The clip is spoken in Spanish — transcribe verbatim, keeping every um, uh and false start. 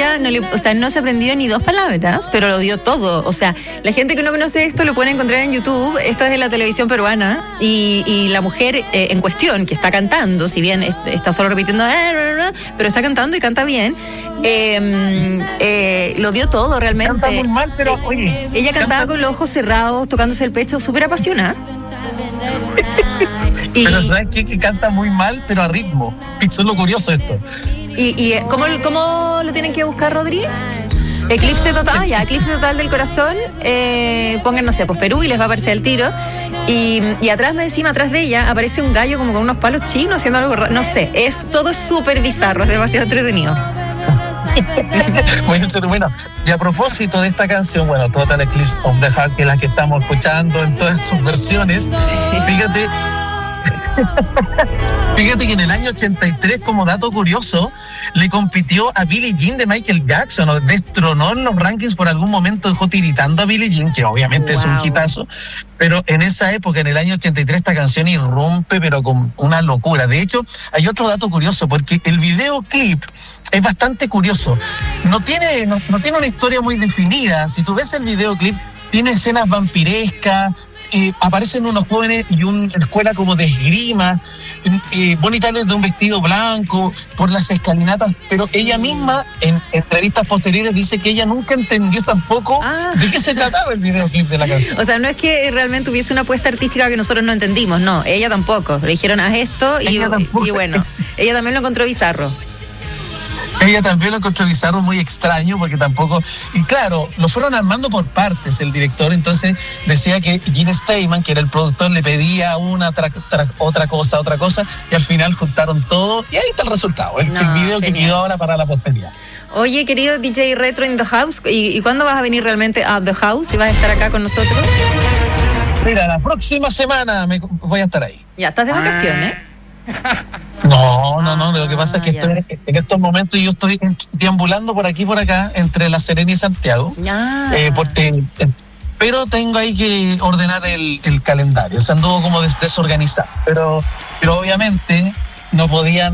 ella no le, o sea, no se aprendió ni dos palabras, pero lo dio todo. O sea, la gente que no conoce esto lo puede encontrar en YouTube. Esto es en la televisión peruana y, y la mujer eh, en cuestión que está cantando, si bien está solo repitiendo, pero está cantando y canta bien. Eh, eh, lo dio todo realmente. Canta muy mal, pero oye. Ella cantaba canta... con los ojos cerrados, tocándose el pecho, súper apasionada. y... Pero ¿sabes qué? Que canta muy mal, pero a ritmo. Eso es lo curioso esto. ¿Y, y ¿cómo, cómo lo tienen que buscar, Rodri? Eclipse total, ya, eclipse total del corazón. Eh, pongan, no sé, pues Perú y les va a aparecer el tiro. Y, y atrás, de encima, atrás de ella, aparece un gallo como con unos palos chinos haciendo algo raro. No sé, es todo súper bizarro, es demasiado entretenido. bueno, bueno, y a propósito de esta canción, bueno, Total Eclipse of the Heart, que es la que estamos escuchando en todas sus versiones, sí. fíjate, fíjate que en el año ochenta y tres, como dato curioso, le compitió a Billie Jean de Michael Jackson, o destronó en los rankings. Por algún momento dejó tiritando a Billie Jean, que obviamente wow. es un hitazo, pero en esa época, en el año ochenta y tres, esta canción irrumpe, pero con una locura. De hecho, hay otro dato curioso, porque el videoclip es bastante curioso. No tiene, no, no tiene una historia muy definida. Si tú ves el videoclip, tiene escenas vampirescas, Eh, aparecen unos jóvenes y una escuela como de esgrima, eh, Bonnie Tyler de un vestido blanco, por las escalinatas, pero ella misma en entrevistas posteriores dice que ella nunca entendió tampoco ah. de qué se trataba el videoclip de la canción. O sea, no es que realmente hubiese una apuesta artística que nosotros no entendimos, no, ella tampoco. Le dijeron, haz esto y, y bueno, ella también lo encontró bizarro. Ella también lo encontró bizarro, muy extraño, porque tampoco... Y claro, lo fueron armando por partes el director, entonces decía que Gene Steinman, que era el productor, le pedía una, tra, tra, otra cosa, otra cosa, y al final juntaron todo, y ahí está el resultado, el, no, el video genial. Que quedó ahora para la posteridad. Oye, querido D J Retro in the House, ¿y, ¿y cuándo vas a venir realmente a The House? ¿Y vas a estar acá con nosotros? Mira, la próxima semana me, voy a estar ahí. Ya, ¿estás de vacaciones? No, no, no, lo que pasa es que estoy, en estos momentos yo estoy deambulando por aquí y por acá entre La Serena y Santiago, eh, porque, eh, pero tengo ahí que ordenar el, el calendario, o sea, anduvo como des, desorganizado, pero, pero obviamente no podía